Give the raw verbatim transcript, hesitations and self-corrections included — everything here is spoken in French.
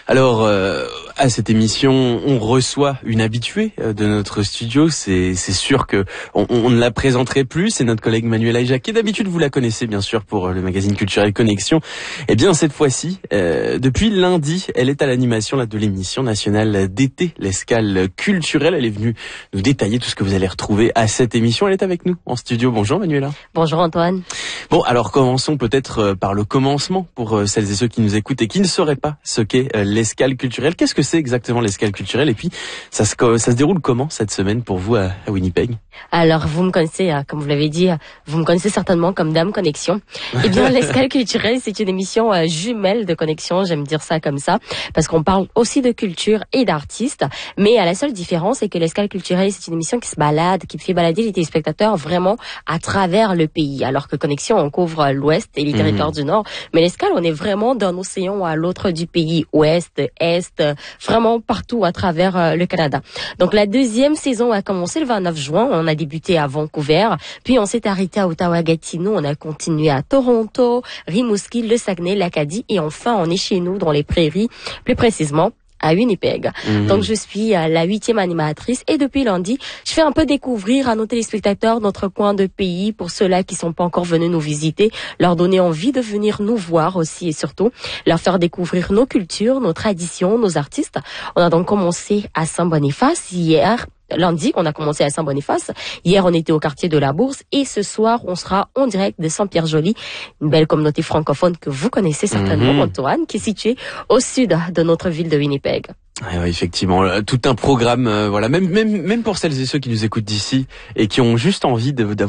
Alors, euh, à cette émission, on reçoit une habituée de notre studio. C'est, c'est sûr que on, on ne la présenterait plus. C'est notre collègue Manuela Jacquet. D'habitude, vous la connaissez bien sûr pour le magazine Culturel Connexion. Eh bien, cette fois-ci, euh, depuis lundi, elle est à l'animation là, de l'émission nationale d'été, l'escale culturelle. Elle est venue nous détailler tout ce que vous allez retrouver à cette émission. Elle est avec nous en studio. Bonjour Manuela. Bonjour Antoine. Bon, alors commençons peut-être par le commencement pour celles et ceux qui nous écoutent et qui ne sauraient pas ce qu'est l'escale culturelle. Qu'est-ce que c'est exactement l'escale culturelle et puis ça se, ça se déroule comment cette semaine pour vous à, à Winnipeg? Alors vous me connaissez, comme vous l'avez dit, vous me connaissez certainement comme Dame Connexion. Eh bien l'escale culturelle, c'est une émission euh, jumelle de Connexion, j'aime dire ça comme ça, parce qu'on parle aussi de culture et d'artistes, mais à la seule différence c'est que l'escale culturelle, c'est une émission qui se balade, qui fait balader les téléspectateurs vraiment à travers le pays, alors que Connexion, on couvre l'ouest et les territoires mmh. du nord, mais l'escale, on est vraiment d'un océan à l'autre du pays, ouest, est, vraiment partout à travers le Canada. Donc la deuxième saison a commencé le vingt-neuf juin, on a débuté à Vancouver, puis on s'est arrêté à Ottawa-Gatineau, on a continué à Toronto, Rimouski, le Saguenay, l'Acadie et enfin on est chez nous dans les prairies, plus précisément à Winnipeg. Mmh. Donc je suis la huitième animatrice et depuis lundi, je fais un peu découvrir à nos téléspectateurs notre coin de pays pour ceux-là qui sont pas encore venus nous visiter, leur donner envie de venir nous voir aussi et surtout leur faire découvrir nos cultures, nos traditions, nos artistes. On a donc commencé à Saint-Boniface hier. Lundi, on a commencé à Saint-Boniface. Hier, on était au quartier de la Bourse. Et ce soir, on sera en direct de Saint-Pierre-Joli, une belle communauté francophone que vous connaissez certainement, mmh. Antoine, qui est située au sud de notre ville de Winnipeg. Ah oui, effectivement, tout un programme, euh, voilà, même même même pour celles et ceux qui nous écoutent d'ici et qui ont juste envie de, d'avoir